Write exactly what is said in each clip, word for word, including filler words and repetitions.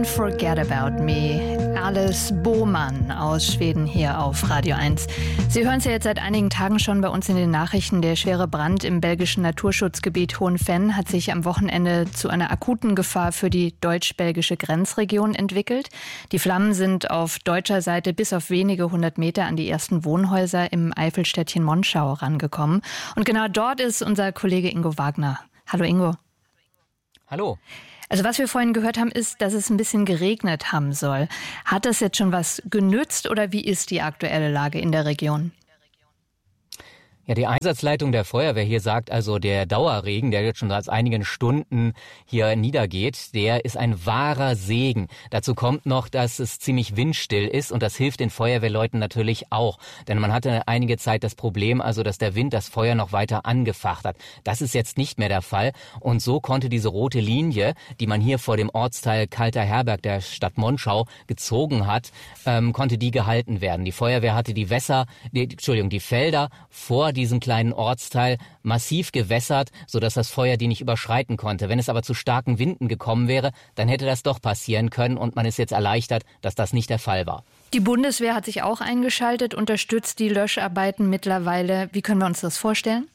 Don't Forget About Me. Alice Bohmann aus Schweden hier auf Radio eins. Sie hören es ja jetzt seit einigen Tagen schon bei uns in den Nachrichten. Der schwere Brand im belgischen Naturschutzgebiet Hohen Venn hat sich am Wochenende zu einer akuten Gefahr für die deutsch-belgische Grenzregion entwickelt. Die Flammen sind auf deutscher Seite bis auf wenige hundert Meter an die ersten Wohnhäuser im Eifelstädtchen Monschau rangekommen. Und genau dort ist unser Kollege Ingo Wagner. Hallo Ingo. Hallo. Also was wir vorhin gehört haben, ist, dass es ein bisschen geregnet haben soll. Hat das jetzt schon was genützt oder wie ist die aktuelle Lage in der Region? Ja, die Einsatzleitung der Feuerwehr hier sagt also, der Dauerregen, der jetzt schon seit einigen Stunden hier niedergeht, der ist ein wahrer Segen. Dazu kommt noch, dass es ziemlich windstill ist und das hilft den Feuerwehrleuten natürlich auch. Denn man hatte einige Zeit das Problem, also dass der Wind das Feuer noch weiter angefacht hat. Das ist jetzt nicht mehr der Fall und so konnte diese rote Linie, die man hier vor dem Ortsteil Kalter Herberg der Stadt Monschau gezogen hat, ähm, konnte die gehalten werden. Die Feuerwehr hatte die Wässer, die, Entschuldigung, die Felder vor diesem kleinen Ortsteil massiv gewässert, sodass das Feuer die nicht überschreiten konnte. Wenn es aber zu starken Winden gekommen wäre, dann hätte das doch passieren können und man ist jetzt erleichtert, dass das nicht der Fall war. Die Bundeswehr hat sich auch eingeschaltet, unterstützt die Löscharbeiten mittlerweile. Wie können wir uns das vorstellen?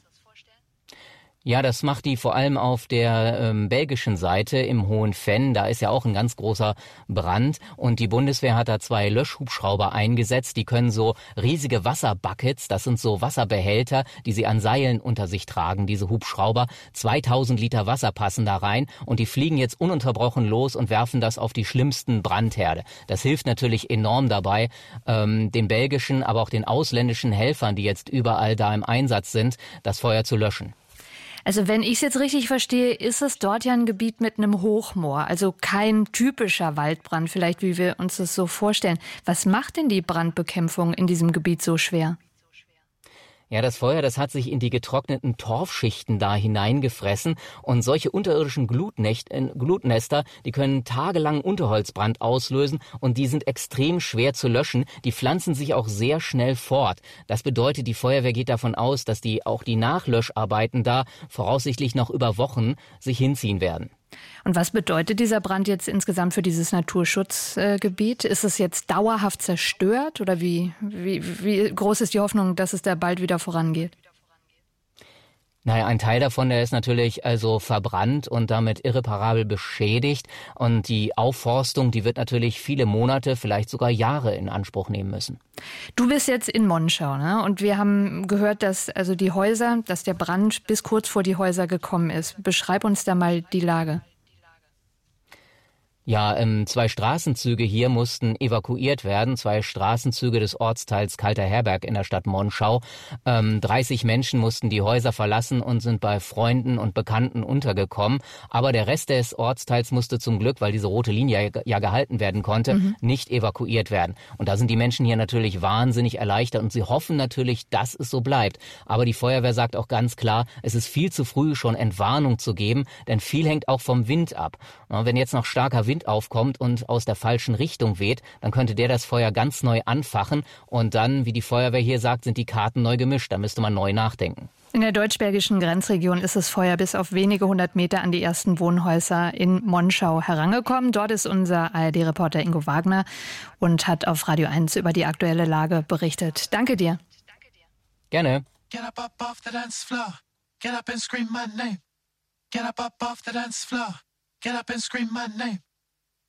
Ja, das macht die vor allem auf der ähm, belgischen Seite im Hohen Venn. Da ist ja auch ein ganz großer Brand und die Bundeswehr hat da zwei Löschhubschrauber eingesetzt. Die können so riesige Wasserbuckets, das sind so Wasserbehälter, die sie an Seilen unter sich tragen, diese Hubschrauber. zweitausend Liter Wasser passen da rein und die fliegen jetzt ununterbrochen los und werfen das auf die schlimmsten Brandherde. Das hilft natürlich enorm dabei, ähm, den belgischen, aber auch den ausländischen Helfern, die jetzt überall da im Einsatz sind, das Feuer zu löschen. Also wenn ich es jetzt richtig verstehe, ist es dort ja ein Gebiet mit einem Hochmoor, also kein typischer Waldbrand, vielleicht wie wir uns das so vorstellen. Was macht denn die Brandbekämpfung in diesem Gebiet so schwer? Ja, das Feuer, das hat sich in die getrockneten Torfschichten da hineingefressen und solche unterirdischen Glutnest, äh, Glutnester, die können tagelang Unterholzbrand auslösen und die sind extrem schwer zu löschen. Die pflanzen sich auch sehr schnell fort. Das bedeutet, die Feuerwehr geht davon aus, dass die auch die Nachlöscharbeiten da voraussichtlich noch über Wochen sich hinziehen werden. Und was bedeutet dieser Brand jetzt insgesamt für dieses Naturschutzgebiet? Ist es jetzt dauerhaft zerstört oder wie, wie, wie groß ist die Hoffnung, dass es da bald wieder vorangeht? Naja, ein Teil davon, der ist natürlich also verbrannt und damit irreparabel beschädigt. Und die Aufforstung, die wird natürlich viele Monate, vielleicht sogar Jahre in Anspruch nehmen müssen. Du bist jetzt in Monschau, ne? Und wir haben gehört, dass also die Häuser, dass der Brand bis kurz vor die Häuser gekommen ist. Beschreib uns da mal die Lage. Ja, ähm, zwei Straßenzüge hier mussten evakuiert werden, zwei Straßenzüge des Ortsteils Kalter Herberg in der Stadt Monschau. Ähm, dreißig Menschen mussten die Häuser verlassen und sind bei Freunden und Bekannten untergekommen. Aber der Rest des Ortsteils musste zum Glück, weil diese rote Linie ja, ja gehalten werden konnte, mhm. nicht evakuiert werden. Und da sind die Menschen hier natürlich wahnsinnig erleichtert und sie hoffen natürlich, dass es so bleibt. Aber die Feuerwehr sagt auch ganz klar, es ist viel zu früh, schon Entwarnung zu geben, denn viel hängt auch vom Wind ab. Ja, wenn jetzt noch starker Wind aufkommt und aus der falschen Richtung weht, dann könnte der das Feuer ganz neu anfachen und dann, wie die Feuerwehr hier sagt, sind die Karten neu gemischt. Da müsste man neu nachdenken. In der deutsch-belgischen Grenzregion ist das Feuer bis auf wenige hundert Meter an die ersten Wohnhäuser in Monschau herangekommen. Dort ist unser A R D-Reporter Ingo Wagner und hat auf Radio eins über die aktuelle Lage berichtet. Danke dir. Gerne. Get up, up off the dance floor. Get up and scream my name. Get up, up off the dance floor. Get up and scream my name.